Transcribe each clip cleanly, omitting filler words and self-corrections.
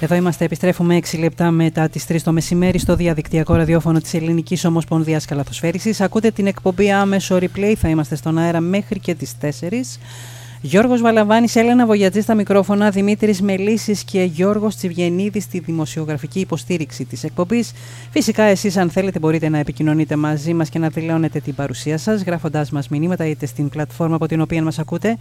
Εδώ είμαστε, επιστρέφουμε 6 λεπτά μετά τις 3 το μεσημέρι στο διαδικτυακό ραδιόφωνο της Ελληνικής Ομοσπονδίας Καλαθοσφαίρισης. Ακούτε την εκπομπή άμεσο replay, θα είμαστε στον αέρα μέχρι και τις 4. Γιώργος Βαλαβάνης, Έλενα Βογιατζή στα μικρόφωνα, Δημήτρης Μελίσης και Γιώργος Τσιβιενίδης στη δημοσιογραφική υποστήριξη της εκπομπής. Φυσικά εσείς αν θέλετε μπορείτε να επικοινωνείτε μαζί μας και να δηλώνετε την παρουσία σας γράφοντάς μας μηνύματα είτε στην πλατφόρμα από την οποία μας ακούτε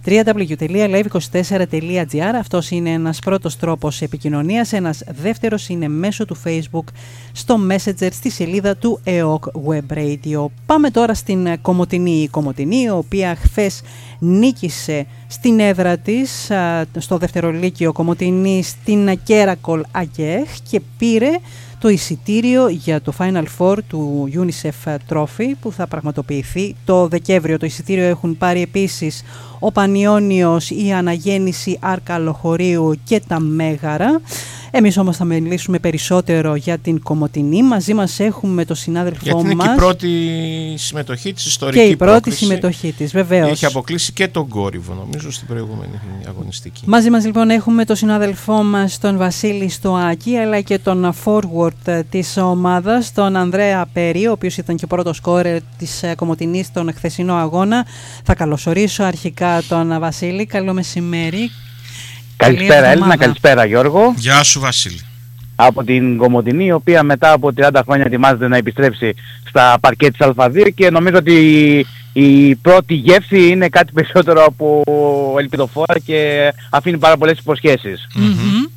www.live24.gr. Αυτός είναι ένας πρώτος τρόπος επικοινωνίας. Ένας δεύτερος είναι μέσω του Facebook στο Messenger στη σελίδα του ΕΟΚ Web Radio. Πάμε τώρα στην Κομοτηνή. Η Κομοτηνή, η οποία χθες νίκησε στην έδρα της στο δευτερολύκειο Κομοτηνή στην Κέρακολ Αγιέχ και πήρε το εισιτήριο για το Final Four του UNICEF Trophy που θα πραγματοποιηθεί το Δεκέμβριο. Το εισιτήριο έχουν πάρει επίσης ο Πανιώνιος, η Αναγέννηση Άρκα Λοχωρίου και τα Μέγαρα. Εμείς όμως θα μιλήσουμε περισσότερο για την Κομοτηνή. Μαζί μας έχουμε τον συνάδελφό μας. Γιατί είναι και η πρώτη συμμετοχή της, ιστορική και η πρώτη συμμετοχή της, βεβαίως. Έχει αποκλείσει και τον Κόρυβο, νομίζω, στην προηγούμενη αγωνιστική. Μαζί μας λοιπόν έχουμε τον συνάδελφό μας, τον Βασίλη Στοάκη, αλλά και τον forward της ομάδας, τον Ανδρέα Περί, ο οποίος ήταν και ο πρώτος σκόρερ της Κομοτηνής στον χθεσινό αγώνα. Θα καλωσορίσω αρχικά τον Βασίλη. Καλό μεσημέρι. Καλησπέρα Έλληνα, καλησπέρα Γιώργο. Γεια σου Βασίλη. Από την Κομοτηνή, η οποία μετά από 30 χρόνια ετοιμάζεται να επιστρέψει στα παρκέ της Α2 και νομίζω ότι η πρώτη γεύση είναι κάτι περισσότερο από ελπιδοφόρα και αφήνει πάρα πολλές υποσχέσεις. Mm-hmm.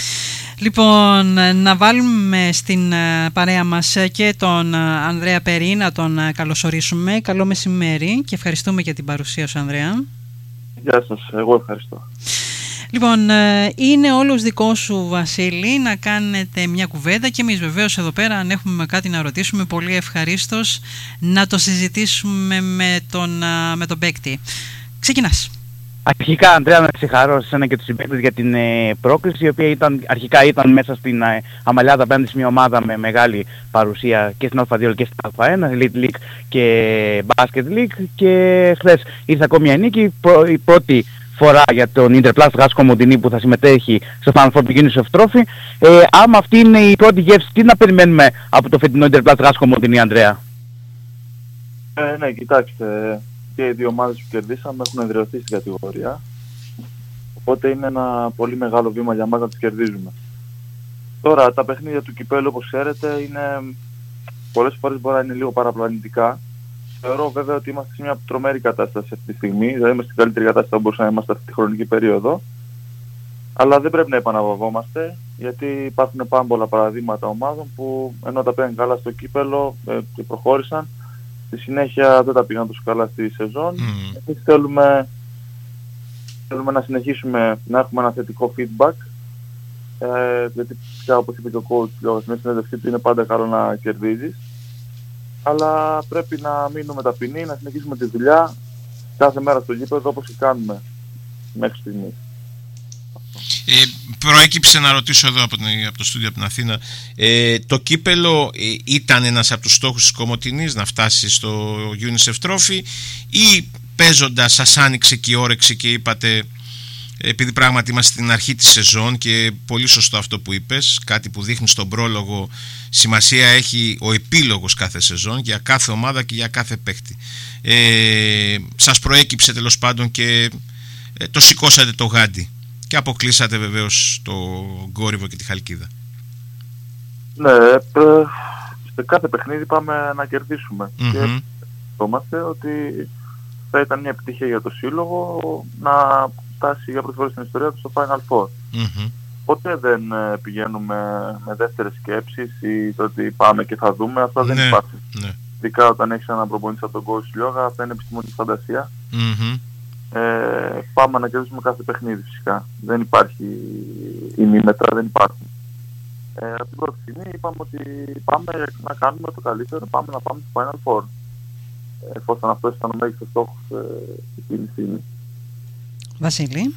Λοιπόν, να βάλουμε στην παρέα μας και τον Ανδρέα Περί, να τον καλωσορίσουμε. Καλό μεσημέρι και ευχαριστούμε για την παρουσία σου, Ανδρέα. Γεια σας, εγώ ευχαριστώ. Λοιπόν, είναι όλος δικό σου, Βασίλη, να κάνετε μια κουβέντα και εμείς βεβαίως εδώ πέρα αν έχουμε κάτι να ρωτήσουμε πολύ ευχαρίστως να το συζητήσουμε με τον παίκτη. Ξεκινάς. Αρχικά, Ανδρέα, να συγχαρώ εσένα και τους συμπαίκτες για την πρόκληση, η οποία αρχικά ήταν μέσα στην Αμαλιάδα απέναντι σε μια ομάδα με μεγάλη παρουσία και στην Α2 και στην Α1, Elite League και Basket League, και χθες ήρθε ακόμη μια νίκη, η πρώτη φορά για τον Interplast Γάσο Κομοτηνή που θα συμμετέχει στο Final Four του UNICEF Trophy. Άμα αυτή είναι η πρώτη γεύση, τι να περιμένουμε από το φετινό Interplast Γάσο Κομοτηνή, Ανδρέα? Ναι, κοιτάξτε, και οι δύο ομάδες που κερδίσαμε έχουν εδραιωθεί στην κατηγορία. Οπότε είναι ένα πολύ μεγάλο βήμα για μας να τις κερδίζουμε. Τώρα, τα παιχνίδια του κυπέλλου, όπως ξέρετε, είναι πολλές φορές μπορεί να είναι λίγο παραπλανητικά. Θεωρώ βέβαια ότι είμαστε σε μια τρομερή κατάσταση αυτή τη στιγμή, δηλαδή είμαστε στην καλύτερη κατάσταση που μπορούσαμε να είμαστε αυτή τη χρονική περίοδο. Αλλά δεν πρέπει να επαναβαβόμαστε, γιατί υπάρχουν πάρα πολλά παραδείγματα ομάδων που ενώ τα πήγαν καλά στο κύπελλο και προχώρησαν, στη συνέχεια δεν τα πήγαν τόσο καλά στη σεζόν. Εμείς θέλουμε να συνεχίσουμε να έχουμε ένα θετικό feedback, γιατί φυσικά όπως είπε και ο coach στην συνέντευξή του είναι πάντα καλό να κερδίζεις. Αλλά πρέπει να μείνουμε ταπεινοί, να συνεχίσουμε τη δουλειά κάθε μέρα στο γήπεδο όπως και κάνουμε μέχρι στιγμής. Προέκυψε να ρωτήσω εδώ από το στούντιο από την Αθήνα, το κύπελλο ήταν ένας από τους στόχους της Κομοτηνής να φτάσει στο UNICEF Trophy, ή παίζοντας σας άνοιξε και η όρεξη και είπατε, επειδή πράγματι είμαστε στην αρχή της σεζόν και πολύ σωστό αυτό που είπες, κάτι που δείχνει στον πρόλογο, σημασία έχει ο επίλογος κάθε σεζόν για κάθε ομάδα και για κάθε παίκτη. Σας προέκυψε τέλος πάντων και το σηκώσατε το γάντι και αποκλείσατε βεβαίως το Κόρυβο και τη Χαλκίδα. Ναι, σε κάθε παιχνίδι πάμε να κερδίσουμε και πιστεύουμε ότι θα ήταν μια επιτυχία για το σύλλογο να φτάσει για πρώτη φορά στην ιστορία του στο Final Four. Ποτέ δεν πηγαίνουμε με δεύτερες σκέψεις ή το ότι πάμε και θα δούμε, αυτά δεν υπάρχουν. Ειδικά όταν έχεις έναν προπονητή από τον coach Λιόγα, αυτά είναι επιστημονική φαντασία. Πάμε να κερδίσουμε κάθε παιχνίδι φυσικά. Δεν υπάρχει ημίμετρα, δεν υπάρχουν. Από την πρώτη στιγμή είπαμε ότι πάμε να κάνουμε το καλύτερο, πάμε να πάμε στο Final Four. Εφόσον αυτό ήταν ο μέγιστος στόχος εκείνη τη στιγμή. Βασίλη.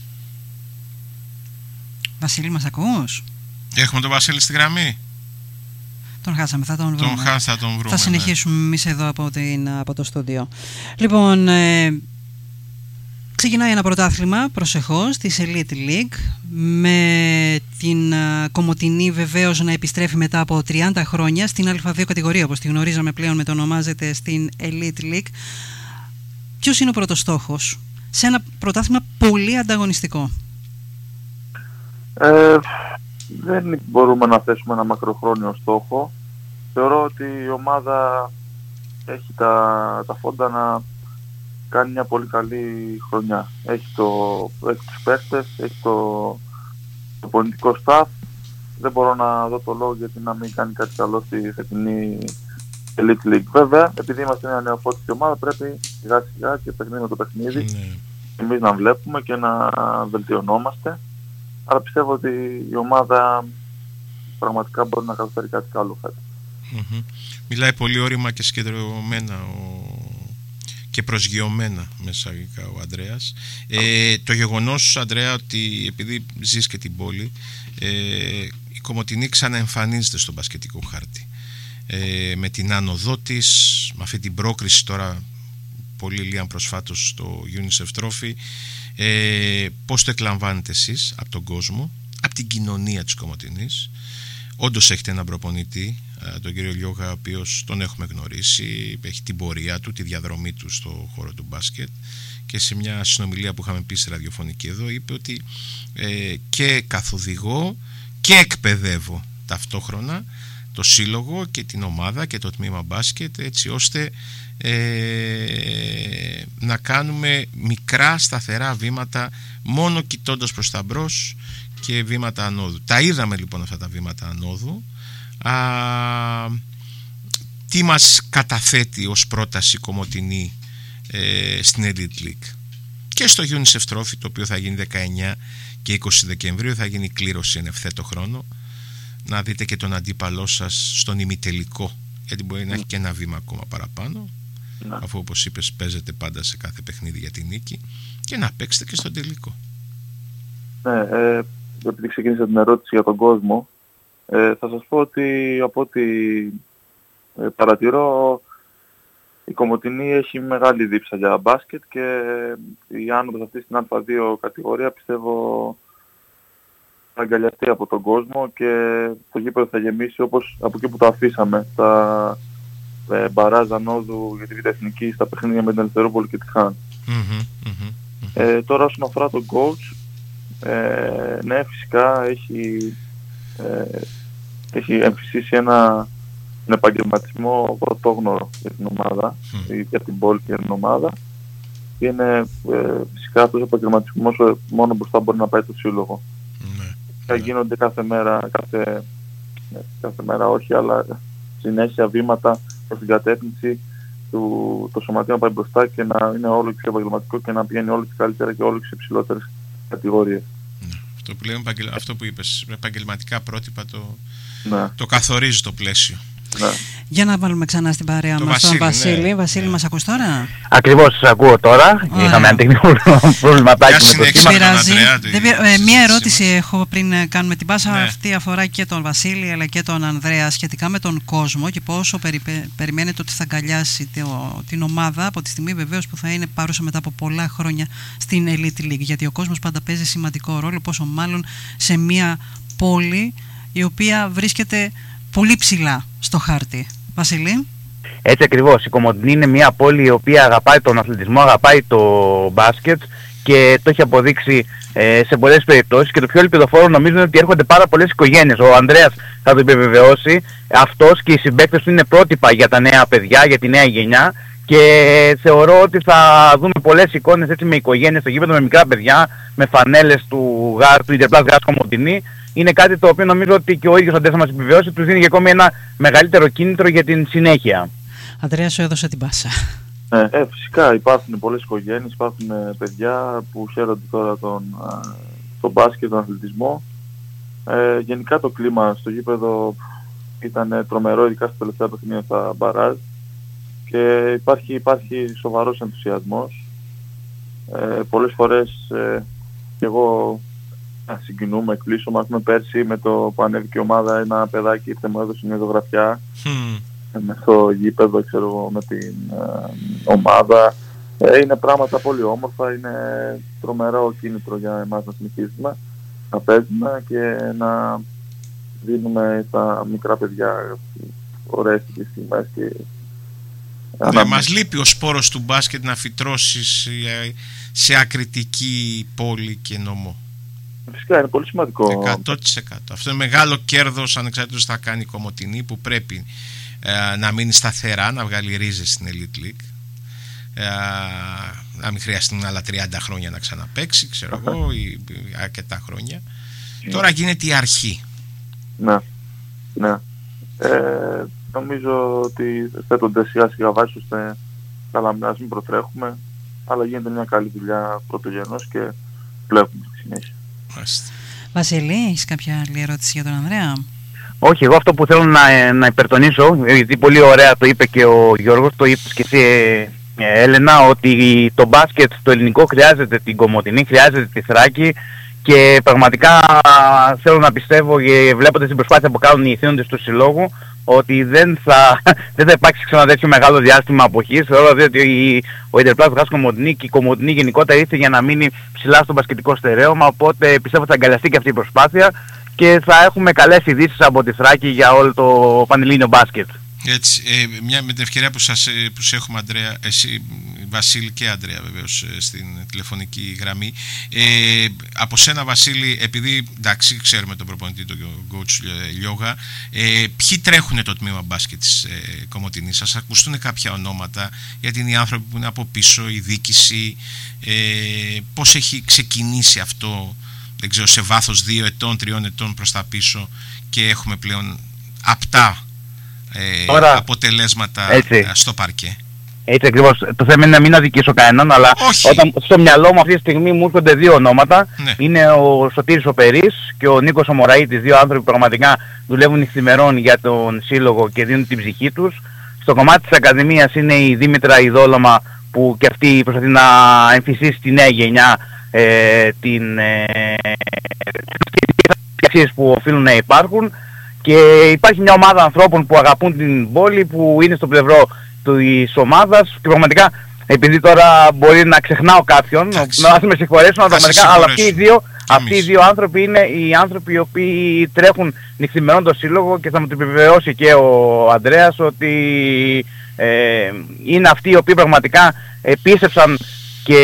Βασίλη, μας ακούς? Έχουμε τον Βασίλη στη γραμμή. Τον χάσαμε, θα τον βρούμε. Θα τον βρούμε. Θα συνεχίσουμε εμείς εδώ από το στούντιο. Λοιπόν, Ξεκινάει ένα πρωτάθλημα προσεχώς της Elite League, με την Κομοτηνή βεβαίως να επιστρέφει μετά από 30 χρόνια στην Α2 κατηγορία, όπως τη γνωρίζαμε πλέον μετονομάζεται στην Elite League. Ποιος είναι ο πρώτος στόχος σε ένα πρωτάθλημα πολύ ανταγωνιστικό? Δεν μπορούμε να θέσουμε ένα μακροχρόνιο στόχο. Θεωρώ ότι η ομάδα έχει τα φόντα να κάνει μια πολύ καλή χρονιά. Έχει τους παίχτες, έχει το πολιτικό staff. Δεν μπορώ να δω το λόγο γιατί να μην κάνει κάτι καλό στη φετινή Elite League. Βέβαια, επειδή είμαστε μια νεοφώτιστη ομάδα, πρέπει σιγά σιγά και παιχνίδι με το παιχνίδι εμείς να βλέπουμε και να βελτιωνόμαστε. Άρα πιστεύω ότι η ομάδα πραγματικά μπορεί να καταφέρει κάτι καλό φέτος. Μιλάει πολύ όρημα και συγκεντρωμένα και προσγειωμένα μέσα ο Ανδρέας. Το γεγονός, Ανδρέα, ότι επειδή ζεις και την πόλη, η Κομοτηνή ξαναεμφανίζεται στον μπασκετικό χάρτη. Με την άνοδό της, με αυτή την πρόκριση τώρα πολύ λίγαν προσφάτως στο UNICEF Trophy, πώς το εκλαμβάνετε εσείς από τον κόσμο, από την κοινωνία της Κομοτηνής? Όντως έχετε έναν προπονητή, τον κύριο Λιώγα, ο οποίος τον έχουμε γνωρίσει, έχει την πορεία του, τη διαδρομή του στο χώρο του μπάσκετ, και σε μια συνομιλία που είχαμε πει σε ραδιοφωνική εδώ είπε ότι και καθοδηγώ και εκπαιδεύω ταυτόχρονα το σύλλογο και την ομάδα και το τμήμα μπάσκετ, έτσι ώστε να κάνουμε μικρά σταθερά βήματα, μόνο κοιτώντας προς τα μπρος, και βήματα ανόδου. Τα είδαμε λοιπόν αυτά τα βήματα ανόδου. Τι μας καταθέτει ως πρόταση Κομοτηνή στην Elite League και στο UNICEF Trophy, το οποίο θα γίνει 19 και 20 Δεκεμβρίου, θα γίνει κλήρωση εν ευθέτω χρόνο, να δείτε και τον αντίπαλό σας στον ημιτελικό, γιατί μπορεί να έχει και ένα βήμα ακόμα παραπάνω, αφού όπως είπες παίζετε πάντα σε κάθε παιχνίδι για την νίκη, και να παίξετε και στον τελικό. Ναι, επειδή ξεκίνησα την ερώτηση για τον κόσμο, θα σας πω ότι από ό,τι παρατηρώ, η Κομοτηνή έχει μεγάλη δίψα για μπάσκετ και η άνοδος αυτή στην Α2 κατηγορία πιστεύω θα αγκαλιαστεί από τον κόσμο και το γήπεδο θα γεμίσει όπως από εκεί που το αφήσαμε, τα μπαράζ ανόδου για τη Β' Εθνική, στα παιχνίδια με την Ελευθερόπολη και τη Χάν. Τώρα όσον αφορά τον coach, ναι, φυσικά έχει εμφυσίσει έναν επαγγελματισμό πρωτόγνωρο για την ομάδα, για την πόλη και την ομάδα, και είναι φυσικά αυτός ο επαγγελματισμός μόνο μπροστά μπορεί να πάει το σύλλογο. Γίνονται κάθε μέρα όχι, αλλά συνέχεια βήματα προς την κατεύθυνση του το σωματείο να πάει μπροστά και να είναι όλο και πιο επαγγελματικό και να πηγαίνει όλο και καλύτερα και όλο και σε υψηλότερες κατηγορίες. Αυτό που λέμε, αυτό που είπες, επαγγελματικά πρότυπα το καθορίζει το πλαίσιο. Ναι. Για να βάλουμε ξανά στην παρέα μας τον Βασίλη. Ναι. Βασίλη, μας ακούς τώρα? Ακριβώς, σας ακούω τώρα. Είχαμε ένα τεχνικό προβληματάκι με το σήμα. Μία ερώτηση έχω πριν κάνουμε την πάσα. Αυτή αφορά και τον Βασίλη αλλά και τον Ανδρέα, σχετικά με τον κόσμο και πόσο περιμένετε ότι θα αγκαλιάσει την ομάδα από τη στιγμή βεβαίως που θα είναι παρούσα μετά από πολλά χρόνια στην Elite League. Γιατί ο κόσμος πάντα παίζει σημαντικό ρόλο, πόσο μάλλον σε μια πόλη η οποία βρίσκεται πολύ ψηλά στο χάρτη. Βασίλη. Έτσι ακριβώς. Η Κομοτηνή είναι μια πόλη η οποία αγαπάει τον αθλητισμό, αγαπάει το μπάσκετ και το έχει αποδείξει σε πολλές περιπτώσεις, και το πιο ελπιδοφόρο νομίζω είναι ότι έρχονται πάρα πολλές οικογένειες. Ο Ανδρέας θα το επιβεβαιώσει. Αυτός και οι συμπαίκτες του είναι πρότυπα για τα νέα παιδιά, για τη νέα γενιά, και θεωρώ ότι θα δούμε πολλές εικόνες έτσι με οικογένειες στο γήπεδο, με μικρά παιδιά, με φανέλες του Interplus Gas Κομοτηνή. Είναι κάτι το οποίο νομίζω ότι και ο ίδιος ο Αντρέας θα μας επιβεβαιώσει, τους δίνει και ακόμη ένα μεγαλύτερο κίνητρο για την συνέχεια. Αντρέα, σου έδωσε την πάσα. Φυσικά υπάρχουν πολλές οικογένειες, υπάρχουν παιδιά που χαίρονται τώρα τον μπάσκετ, τον αθλητισμό. Γενικά το κλίμα στο γήπεδο ήταν τρομερό, ειδικά στα τελευταία παιχνίδια στα μπαράζ, και υπάρχει σοβαρός ενθουσιασμός. Πολλές φορές και εγώ συγκινούμε, εκπλήσωμα. Ας πούμε, πέρσι με το που ανέβηκε η ομάδα, ένα παιδάκι ήρθε μου έδωσε μια ζωγραφιά με στο γήπεδο, ξέρω εγώ, με την ομάδα. Είναι πράγματα πολύ όμορφα, είναι τρομερό κίνητρο για εμάς να συνεχίσουμε, να παίζουμε και να δίνουμε στα μικρά παιδιά ωραίες στιγμές. Ναι, μας λείπει ο σπόρος του μπάσκετ να φυτρώσεις σε ακριτική πόλη και νομό. Φυσικά είναι πολύ σημαντικό. 100%. Αυτό είναι μεγάλο κέρδος ανεξάρτητος θα κάνει η Κομοτηνή, που πρέπει να μείνει σταθερά, να βγάλει ρίζες στην Elite League, να μην χρειαστούν άλλα 30 χρόνια να ξαναπαίξει, ξέρω εγώ, ή αρκετά χρόνια. Τώρα γίνεται η αρχή. Ναι, ναι. Νομίζω ότι θέτονται σιγά σιγά βάσεις ώστε καλά, ας μην προτρέχουμε, αλλά γίνεται μια καλή δουλειά πρωτογενώς και βλέπουμε στη συνέχεια. Βασίλη, έχεις κάποια άλλη ερώτηση για τον Ανδρέα? Όχι, εγώ αυτό που θέλω να υπερτονίσω, γιατί πολύ ωραία το είπε και ο Γιώργος, το είπες και εσύ Έλενα, ότι το μπάσκετ στο ελληνικό χρειάζεται την Κομοτηνή, χρειάζεται τη Θράκη, και πραγματικά θέλω να πιστεύω, βλέποντας την προσπάθεια που κάνουν οι ηθήνοντες του συλλόγου, ότι δεν θα υπάρξει ξανά τέτοιο μεγάλο διάστημα αποχής. Θεωρώ ότι ο Ιντερπλάς βγάζει Κομοτηνή και η Κομοτηνή γενικότερα ήρθε για να μείνει ψηλά στο μπασκετικό στερέωμα, οπότε πιστεύω ότι θα αγκαλιαστεί και αυτή η προσπάθεια και θα έχουμε καλές ειδήσεις από τη Θράκη για όλο το πανελλήνιο μπάσκετ. Έτσι, με την ευκαιρία που σε έχουμε, Ανδρέα, εσύ, Βασίλη και Ανδρέα βεβαίως στην τηλεφωνική γραμμή, από σένα, Βασίλη, επειδή εντάξει ξέρουμε τον προπονητή, τον coach Λιόγα, ποιοι τρέχουν το τμήμα μπάσκετ της Κομοτηνής? Σας ακουστούν κάποια ονόματα, γιατί είναι οι άνθρωποι που είναι από πίσω, η διοίκηση, πώς έχει ξεκινήσει αυτό, δεν ξέρω, σε βάθος 2 ετών, 3 ετών προς τα πίσω, και έχουμε πλέον απτά αποτελέσματα στο παρκέ? Έτσι ακριβώς. Το θέμα είναι να μην αδικήσω κανέναν, αλλά όταν στο μυαλό μου αυτή τη στιγμή μου έρχονται 2 ονόματα. Ναι. Είναι ο Σωτήρης ο Περής και ο Νίκος ο Μωραΐτης, 2 άνθρωποι που πραγματικά δουλεύουν νυχθημερών για τον σύλλογο και δίνουν την ψυχή τους. Στο κομμάτι της Ακαδημίας είναι η Δήμητρα Ιδόλωμα, που και αυτή προσπαθεί να εμφυσίσει τη νέα γενιά τις αξίες που οφείλουν να υπάρχουν. Και υπάρχει μια ομάδα ανθρώπων που αγαπούν την πόλη, που είναι στο πλευρό της ομάδας, και πραγματικά, επειδή τώρα μπορεί να ξεχνάω κάποιον, να με συγχωρέσουν, αλλά αυτοί οι δύο άνθρωποι είναι οι άνθρωποι οι οποίοι τρέχουν νυχθημερών το σύλλογο, και θα μου το επιβεβαιώσει και ο Ανδρέας ότι είναι αυτοί οι οποίοι πραγματικά πίστεψαν και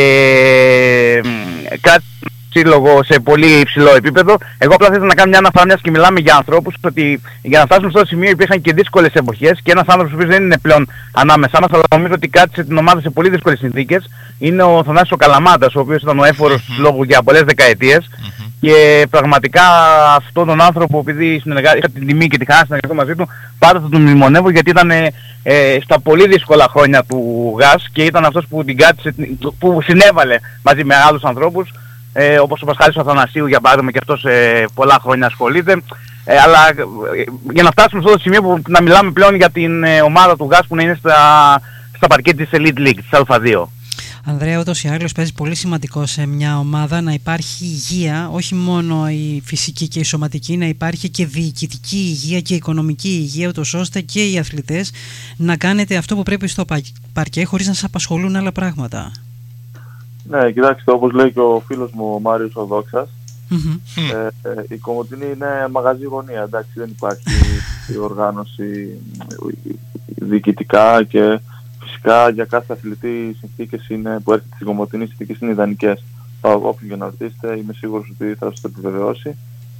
κάτι σύλλογο σε πολύ υψηλό επίπεδο. Εγώ απλά θέλω να κάνω μια αναφορά, μιας και μιλάμε για ανθρώπους, ότι για να φτάσουμε στο σημείο υπήρχαν και δύσκολες εποχές, και ένας άνθρωπος που δεν είναι πλέον ανάμεσά μας, αλλά νομίζω ότι κράτησε την ομάδα σε πολύ δύσκολες συνθήκες, είναι ο Θανάσης Καλαμάτας, ο οποίος ήταν ο έφορος του λόγου για πολλές δεκαετίες. Και πραγματικά αυτόν τον άνθρωπο, επειδή είχα την τιμή και τη χαρά να συνεργαστώ μαζί του, πάντα θα τον μνημονεύω, γιατί ήταν στα πολύ δύσκολα χρόνια του ΓΑΣ και ήταν αυτός που την κράτησε, που συνέβαλε μαζί με άλλους ανθρώπους, όπως ο Πασχάλης Αθανασίου για παράδειγμα, και αυτός πολλά χρόνια ασχολείται. Αλλά για να φτάσουμε σε αυτό το σημείο που να μιλάμε πλέον για την ομάδα του ΓΑΣ που να είναι στα παρκέ της Elite League, της Α2. Ανδρέα, ούτως ή άλλως παίζει πολύ σημαντικό σε μια ομάδα να υπάρχει υγεία, όχι μόνο η φυσική και η σωματική, να υπάρχει και διοικητική υγεία και οικονομική υγεία, ούτως ώστε και οι αθλητές να κάνετε αυτό που πρέπει στο παρκέ, χωρίς να σας απασχολούν άλλα πράγματα. Ναι, κοιτάξτε, όπως λέει και ο φίλος μου ο Μάριος ο Δόξας, η Κομοτηνή είναι μαγαζί γωνία, εντάξει, δεν υπάρχει η οργάνωση διοικητικά, και φυσικά για κάθε αθλητή οι συνθήκες που έρχεται στην Κομοτηνή, οι συνθήκες είναι ιδανικές. Όποιον και να ρωτήσετε, είμαι σίγουρος ότι θα σας το επιβεβαιώσει.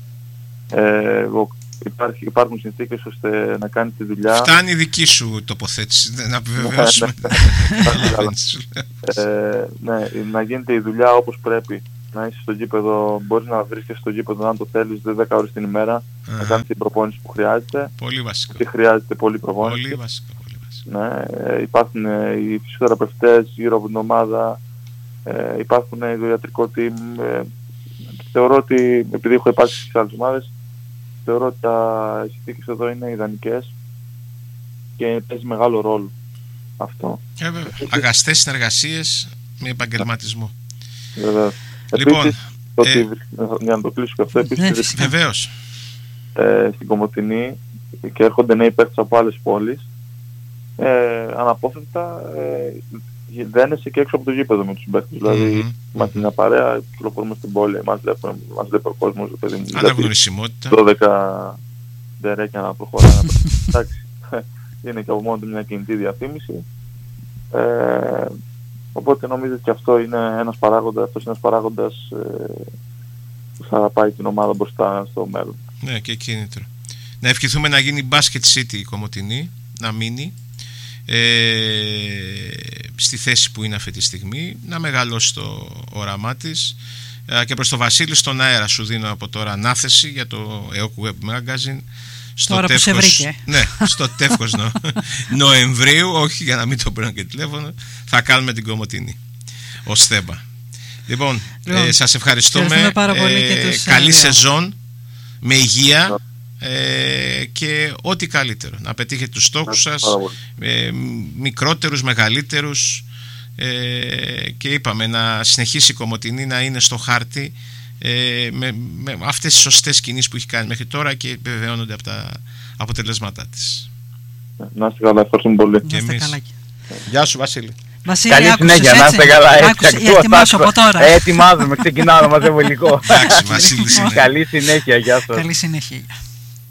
Υπάρχουν συνθήκες ώστε να κάνει τη δουλειά. Φτάνει η δική σου τοποθέτηση, να επιβεβαιώσουμε. Ναι, να γίνεται η δουλειά όπως πρέπει. Να είσαι στο γήπεδο, μπορείς να βρίσκεσαι στο γήπεδο αν το θέλεις 10 ώρες την ημέρα, να κάνεις την προπόνηση που χρειάζεται. Πολύ βασικό. Και χρειάζεται πολύ προπόνηση. Πολύ βασικό. Ναι, υπάρχουν οι φυσιοθεραπευτές γύρω από την ομάδα, υπάρχουν το ιατρικό team. Θεωρώ ότι, επειδή έχω υπάρξει σε άλλες ομάδες, θεωρώ ότι οι συνθήκες εδώ είναι ιδανικές και παίζει μεγάλο ρόλο αυτό. Αγαστές συνεργασίες με επαγγελματισμό. Βεβαίως. Λοιπόν, επίσης, για να το κλείσω και αυτό, επίσης, βεβαίως. Στην Κομοτηνή και έρχονται νέοι παίκτες από άλλες πόλεις, αναπόφευκτα δένεσαι και έξω από το γήπεδο με τους συμπαίκτες. Δηλαδή, είμαστε μια παρέα, κυκλοφορούμε στην πόλη, μας βλέπει ο κόσμος, παιδί μου. Αναγνωρισιμότητα. 12 ντερέκια να προχωράει. Εντάξει, είναι και από μόνο του μια κινητή διαφήμιση. Οπότε νομίζω ότι αυτό είναι ένας παράγοντας που θα πάει την ομάδα μπροστά στο μέλλον. Ναι, και κίνητρο. Να ευχηθούμε να γίνει Basket City η Κομοτηνή, να μείνει στη θέση που είναι αυτή τη στιγμή, να μεγαλώσει το όραμά της. Και προς το Βασίλη, στον αέρα σου δίνω από τώρα ανάθεση για το EOK Web Magazine. Τώρα που σε βρήκε. Ναι, στο τεύχος Νοεμβρίου, όχι για να μην το παίρνω και τηλέφωνο, θα κάνουμε την Κομοτηνή ως θέμα. Λοιπόν, σας ευχαριστούμε. Πάρα πολύ και τους καλή σεζόν, με υγεία και ό,τι καλύτερο. Να πετύχετε τους στόχους σας, μικρότερους, μεγαλύτερους, και είπαμε να συνεχίσει η Κομοτηνή να είναι στο χάρτη με αυτές τις σωστές κινήσεις που έχει κάνει μέχρι τώρα και επιβεβαιώνονται από τα αποτελέσματά της. Να είστε καλά, ευχαριστούμε πολύ. Και εμείς. Γεια σου Βασίλη. Βασίλη, καλή συνέχεια, να είστε καλά. Ετοιμάσου από τώρα. Ετοιμάζομαι, ξεκινάω να μαζεύω υλικό. Εντάξει, Βασίλη, καλή συνέχεια, γεια σας. Καλή συνέχεια.